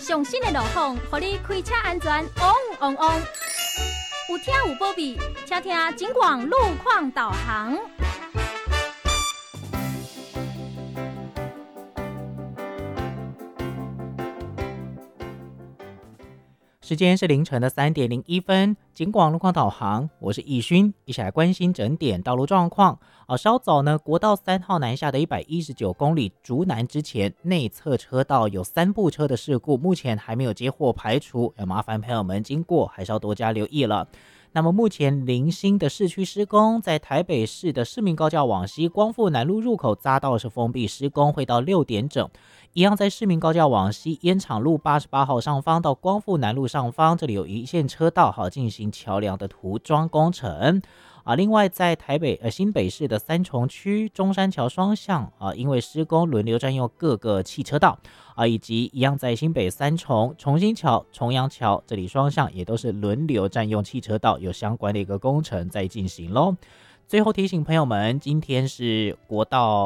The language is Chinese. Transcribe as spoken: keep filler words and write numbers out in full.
上新的路况，让你开车安全旺旺旺。有听有保庇，请听警广路况导航。 时间是凌晨的三点零一分，警广路况导航，我是易勋，一起来关心整点道路状况。啊，稍早呢，国道三号南下的一百一十九公里竹南之前，内侧车道有三部车的事故，目前还没有接获排除，要麻烦朋友们经过还是要多加留意了。那么目前零星的市区施工，在台北市的市民高架往西光复南路入口匝道是封闭施工，会到六点整。一样在市民高架往西烟厂路八十八号上方到光复南路上方，这里有一线车道好进行桥梁的涂装工程。啊，另外在台北呃新北市的三重区中山桥双向啊，因为施工轮流占用各个汽车道啊，以及一样在新北三重重新桥、重阳桥这里双向也都是轮流占用汽车道，有相关的一个工程在进行咯。最后提醒朋友们，今天是国道